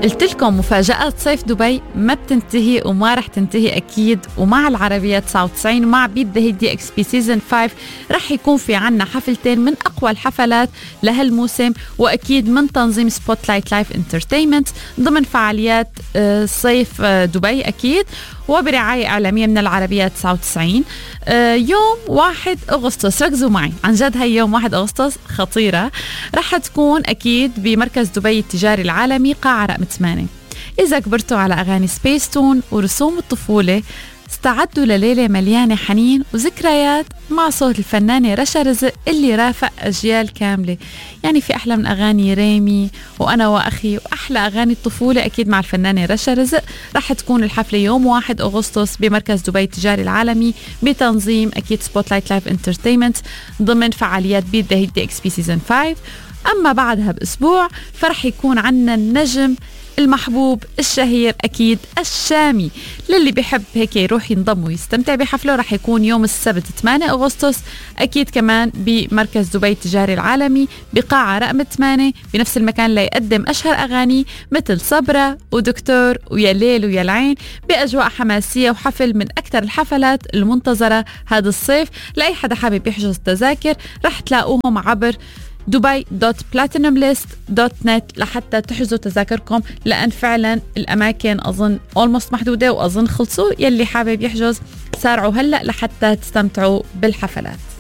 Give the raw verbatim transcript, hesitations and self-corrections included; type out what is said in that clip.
قلت لكم مفاجأة صيف دبي ما بتنتهي وما رح تنتهي أكيد. ومع العربية تسعة وتسعين ومع بيت ذا هيدي اكس بي سيزن خمسة رح يكون في عنا حفلتين من أقوى الحفلات لهالموسم، وأكيد من تنظيم سبوت لايت لايف انترتينمنت ضمن فعاليات صيف دبي أكيد، وبرعاية إعلامية من العربية تسعة وتسعين. يوم واحد أغسطس، ركزوا معي عن جد، هي يوم واحد أغسطس خطيرة، رح تكون أكيد بمركز دبي التجاري العالمي قاعة رقم ثمانية. إذا كبرتوا على أغاني سبيس تون ورسوم الطفولة استعدوا لليلة مليانة حنين وذكريات مع صوت الفنانة رشا رزق اللي رافق أجيال كاملة. يعني في أحلى من أغاني ريمي وأنا وأخي، وأحلى أغاني الطفولة أكيد مع الفنانة رشا رزق. رح تكون الحفلة يوم واحد أغسطس بمركز دبي التجاري العالمي بتنظيم أكيد سبوت لايت لايف انترتينمنت ضمن فعاليات بيت ذا هيدي اكس بي سيزن خمسة. أما بعدها بأسبوع فرح يكون عنا النجم المحبوب الشهير أكيد الشامي، للي بيحب هيك يروح ينضم ويستمتع بحفله. رح يكون يوم السبت ثمانية أغسطس أكيد كمان بمركز دبي التجاري العالمي بقاعة رقم ثمانية بنفس المكان ليقدم أشهر أغاني مثل صبرة ودكتور ويا ليل ويا العين بأجواء حماسية، وحفل من أكثر الحفلات المنتظرة هذا الصيف. لأي حدا حابب يحجز تذاكر رح تلاقوهم عبر دبي دوت بلاتينوم ليست دوت نت لحتى تحجزوا تذاكركم، لأن فعلا الأماكن أظن almost محدودة وأظن خلصوا. يلي حابب يحجز سارعوا هلأ لحتى تستمتعوا بالحفلات.